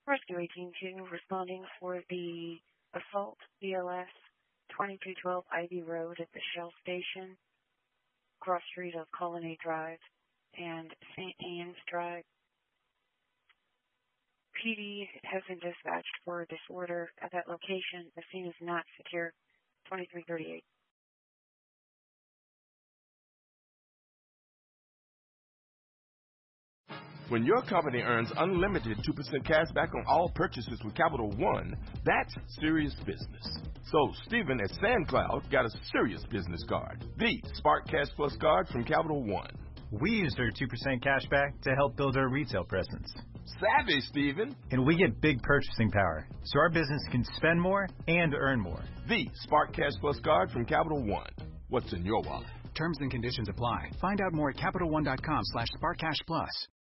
Rescue 182 responding for the assault BLS 2312 Ivy Road at the Shell Station, cross street of Colony Drive and St. Anne's Drive. PD has been dispatched for this order at that location. The scene is not secure. 2338. When your company earns unlimited 2% cash back on all purchases with Capital One, that's serious business. So Stephen at SandCloud got a serious business card, the Spark Cash Plus card from Capital One. We used our 2% cash back to help build our retail presence. Savvy, Stephen. And we get big purchasing power, so our business can spend more and earn more. The Spark Cash Plus card from Capital One. What's in your wallet? Terms and conditions apply. Find out more at CapitalOne.com/SparkCashPlus.